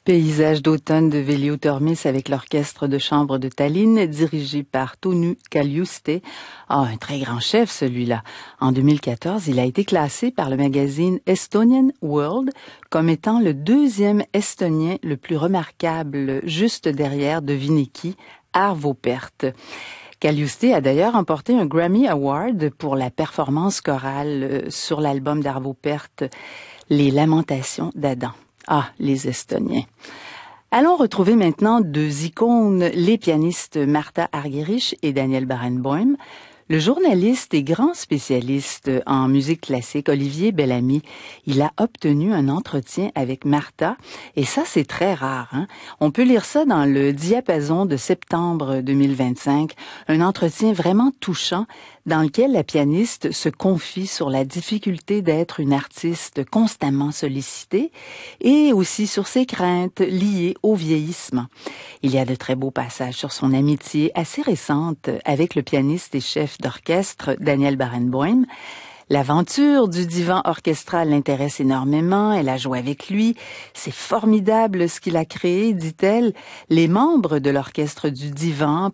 Paysage d'automne de Velio Tormis avec l'orchestre de chambre de Tallinn, dirigé par Tõnu Kaljuste. Ah, un très grand chef, celui-là. En 2014, il a été classé par le magazine Estonian World comme étant le deuxième estonien le plus remarquable, juste derrière, devinez qui, Arvo Pärt. Kaljuste a d'ailleurs remporté un Grammy Award pour la performance chorale sur l'album d'Arvo Pärt, Les Lamentations d'Adam. Ah, les Estoniens. Allons retrouver maintenant deux icônes, les pianistes Martha Argerich et Daniel Barenboim. Le journaliste et grand spécialiste en musique classique, Olivier Bellamy, il a obtenu un entretien avec Martha, et ça c'est très rare. On peut lire ça dans le Diapason de septembre 2025, un entretien vraiment touchant dans lequel la pianiste se confie sur la difficulté d'être une artiste constamment sollicitée et aussi sur ses craintes liées au vieillissement. Il y a de très beaux passages sur son amitié assez récente avec le pianiste et chef d'orchestre Daniel Barenboim. L'aventure du divan orchestral l'intéresse énormément, elle a joué avec lui. C'est formidable ce qu'il a créé, dit-elle. Les membres de l'orchestre du divan